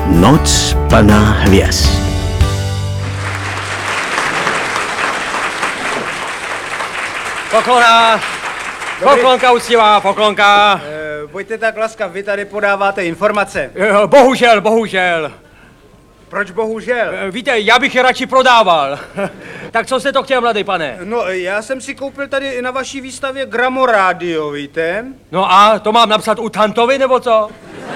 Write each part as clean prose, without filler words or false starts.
Noc plná hvězd. Poklona! Poklonka uctivá, poklonka! Buďte tak laskav, vy tady podáváte informace. Bohužel. Proč bohužel? Víte, já bych je radši prodával. Tak co jste to chtěl, mladý pane? No, já jsem si koupil tady na vaší výstavě gramorádio, víte? No a to mám napsat u Tantovi, nebo co?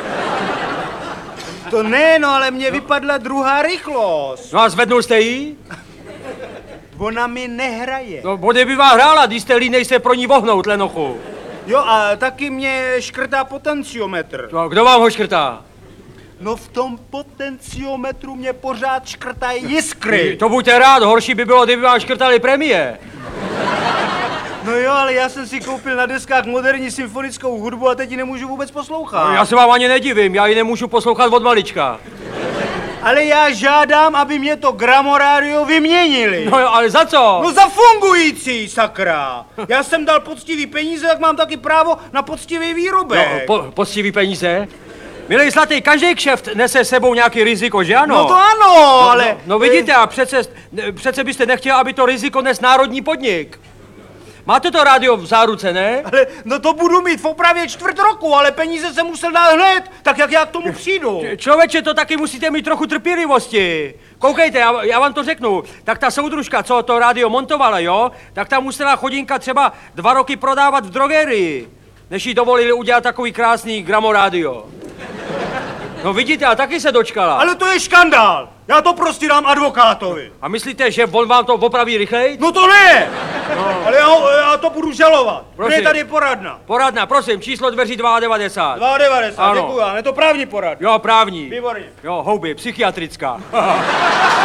To ne, no, ale mně vypadla druhá rychlost. No a zvednul jste ji? Ona mi nehraje. No, bude by vám hrála, když jste línej se pro ní vohnout, lenochu. Jo, a taky mě škrtá potenciometr. No, kdo vám ho škrtá? No v tom potenciometru mě pořád škrtají jiskry. To buďte rád, horší by bylo, kdyby vám škrtali premie. No jo, ale já jsem si koupil na deskách moderní symfonickou hudbu a teď ji nemůžu vůbec poslouchat. No, já se vám ani nedivím, já ji nemůžu poslouchat od malička. Ale já žádám, aby mě to gramorádio vyměnili. No jo, ale za co? No za fungující, sakra. Já jsem dal poctivý peníze, tak mám taky právo na poctivý výrobek. No, poctivý peníze? Milej zlatý, každý kšeft nese sebou nějaký riziko, že ano? No to ano, ale... No vidíte, a přece byste nechtěl, aby to riziko nes národní podnik. Máte to rádio v záruce, ne? Ale no to budu mít v opravě 4 roku, ale peníze jsem musel dát hned, tak jak já k tomu přijdu. Člověče, to taky musíte mít trochu trpělivosti. Koukejte, já vám to řeknu. Tak ta soudružka, co to rádio montovala, jo? Tak ta musela chodinka třeba 2 roky prodávat v drogerii, než jí dovolili udělat takový krásný gramorádio. No vidíte, a taky se dočkala. Ale to je škandál. Já to prostě dám advokátovi. A myslíte, že on vám to opraví rychleji? No to ne! No. Ale já to budu žalovat. Kde je Prosím. tady poradna? Poradna, prosím, číslo dveří 290. 290, Ano. děkuju, ale je to právní poradna. Jo, právní. Výborně. Jo, houby, psychiatrická.